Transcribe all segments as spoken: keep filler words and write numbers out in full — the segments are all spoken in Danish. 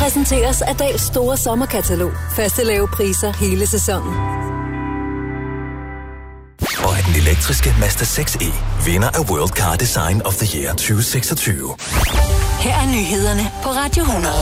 præsenteres af Dahls store sommerkatalog. Faste lave priser hele sæsonen. Og af den elektriske Mazda seks e, vinder af World Car Design of the Year tyve seksogtyve. Her er nyhederne på Radio hundrede.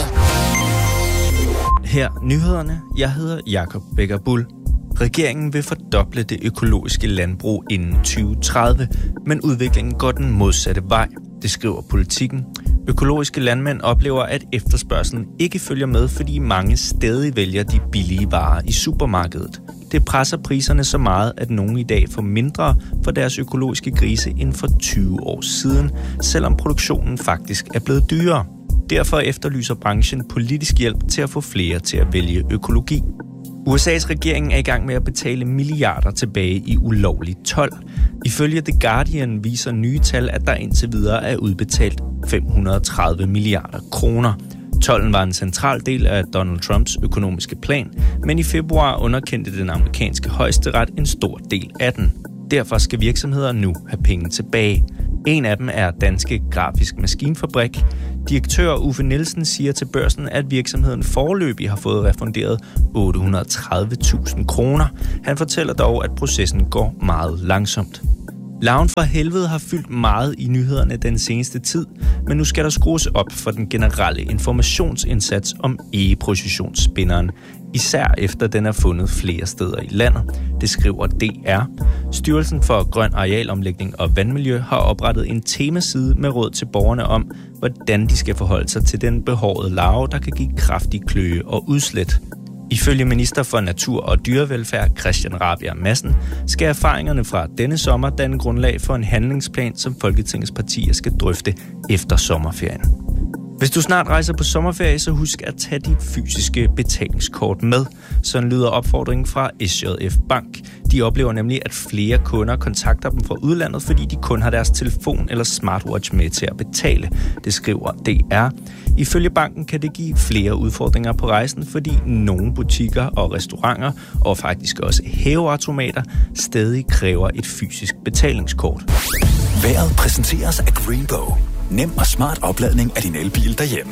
Her nyhederne. Jeg hedder Jakob Becker Bull. Regeringen vil fordoble det økologiske landbrug inden tyve tredive, men udviklingen går den modsatte vej. Det skriver Politikken. Økologiske landmænd oplever, at efterspørgselen ikke følger med, fordi mange stadig vælger de billige varer i supermarkedet. Det presser priserne så meget, at nogen i dag får mindre for deres økologiske grise end for tyve år siden, selvom produktionen faktisk er blevet dyrere. Derfor efterlyser branchen politisk hjælp til at få flere til at vælge økologi. U S A's regering er i gang med at betale milliarder tilbage i ulovlig told. Ifølge The Guardian viser nye tal, at der indtil videre er udbetalt fem hundrede og tredive milliarder kroner. Tolden var en central del af Donald Trumps økonomiske plan, men i februar underkendte den amerikanske højesteret en stor del af den. Derfor skal virksomheder nu have penge tilbage. En af dem er Danske Grafisk Maskinfabrik. Direktør Uffe Nielsen siger til Børsen, at virksomheden foreløbig har fået refunderet otte hundrede og tredive tusind kroner. Han fortæller dog, at processen går meget langsomt. Larven fra helvede har fyldt meget i nyhederne den seneste tid, men nu skal der skrues op for den generelle informationsindsats om egeprocessionsspinderen, især efter den er fundet flere steder i landet. Det skriver D R. Styrelsen for Grøn Arealomlægning og Vandmiljø har oprettet en temaside med råd til borgerne om, hvordan de skal forholde sig til den behårede larve, der kan give kraftig kløe og udslæt. Ifølge minister for Natur og Dyrevelfærd Christian Rabjerg Madsen skal erfaringerne fra denne sommer danne grundlag for en handlingsplan, som Folketingets partier skal drøfte efter sommerferien. Hvis du snart rejser på sommerferie, så husk at tage dit fysiske betalingskort med. Sådan lyder opfordringen fra S J F Bank. De oplever nemlig, at flere kunder kontakter dem fra udlandet, fordi de kun har deres telefon eller smartwatch med til at betale. Det skriver D R. Ifølge banken kan det give flere udfordringer på rejsen, fordi nogle butikker og restauranter, og faktisk også hæveautomater, stadig kræver et fysisk betalingskort. Vejret præsenteres af Greenbow. Nem og smart opladning af din elbil derhjemme.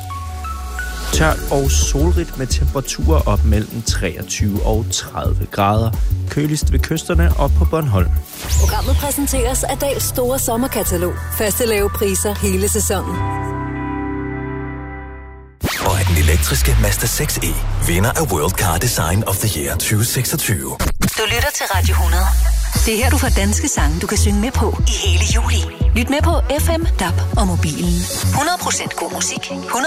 Tørt og solrigt med temperaturer op mellem treogtyve og tredive grader. Køligst ved kysterne og på Bornholm. Programmet præsenteres af Dahls store sommerkatalog. Faste lave priser hele sæsonen. Og af den elektriske Mazda seks e, vinder af World Car Design of the Year tyve seksogtyve. Du lytter til Radio hundrede. Det er her, du får danske sange, du kan synge med på i hele juli. Lyt med på F M, D A B og mobilen. hundrede procent god musik.